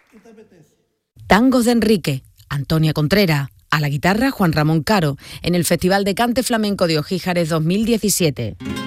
Tangos de Enrique, Antonia Contreras. A la guitarra, Juan Ramón Caro, en el Festival de Cante Flamenco de Ojíjares 2017.